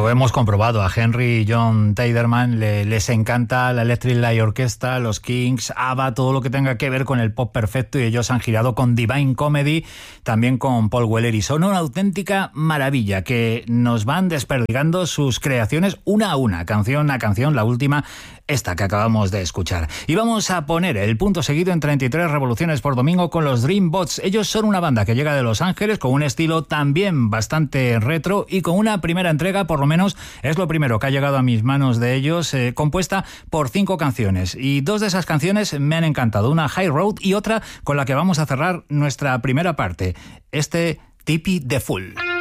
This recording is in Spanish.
Lo hemos comprobado. A Henry y John Teiderman les encanta la Electric Light Orchestra, los Kings, ABBA, todo lo que tenga que ver con el pop perfecto, y ellos han girado con Divine Comedy, también con Paul Weller, y son una auténtica maravilla que nos van desperdigando sus creaciones una a una, canción a canción, la última esta que acabamos de escuchar. Y vamos a poner el punto seguido en 33 revoluciones por domingo con los Dreambots. Ellos son una banda que llega de Los Ángeles con un estilo también bastante retro y con una primera entrega, por lo menos es lo primero que ha llegado a mis manos de ellos, compuesta por 5 canciones. Y 2 de esas canciones me han encantado, una High Road y otra con la que vamos a cerrar nuestra primera parte, Tippy the Fool.